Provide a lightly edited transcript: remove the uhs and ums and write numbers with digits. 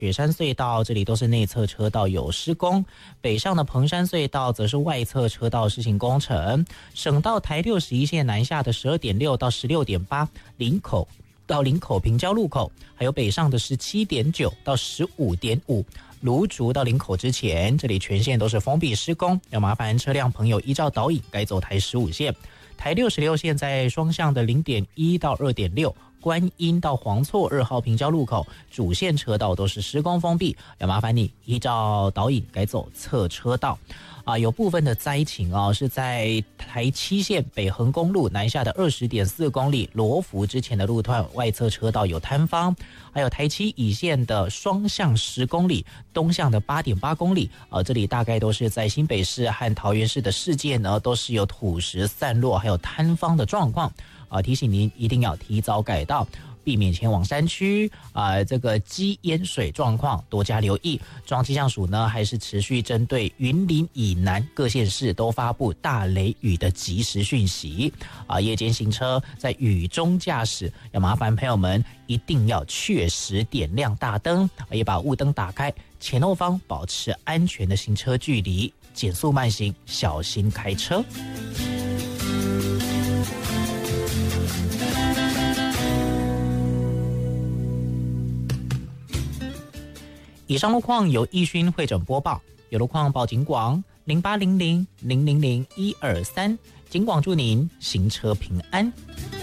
雪山隧道这里都是内侧车道有施工，北上的彭山隧道则是外侧车道施行工程。省道台61线南下的12.6到16.8，林口到林口平交路口，还有北上的17.9到15.5。芦竹到林口之前，这里全线都是封闭施工，要麻烦车辆朋友依照导引改走台15线。台66线在双向的0.1到2.6，观音到黄厝2号平交路口，主线车道都是施工封闭，要麻烦你依照导引改走侧车道。有部分的灾情是在台7线北横公路南下的20.4公里罗浮之前的路段外侧车道有坍方，还有台7乙线的双向10公里，东向的8.8公里，这里大概都是在新北市和桃园市的市界呢，都是有土石散落还有坍方的状况，提醒您一定要提早改道，避免前往山区这个积淹水状况多加留意。中央气象署呢还是持续针对云林以南各县市都发布大雷雨的即时讯息夜间行车在雨中驾驶，要麻烦朋友们一定要确实点亮大灯，也把雾灯打开，前后方保持安全的行车距离，减速慢行，小心开车。以上路况由易勋会诊播报，有路况报警广0800000123，警广祝您行车平安。